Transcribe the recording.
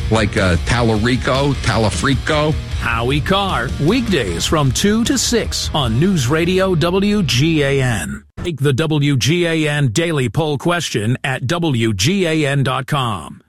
like Talarico, Talafrico. Howie Carr, weekdays from 2 to 6 on News Radio WGAN. Take the WGAN Daily Poll question at WGAN.com.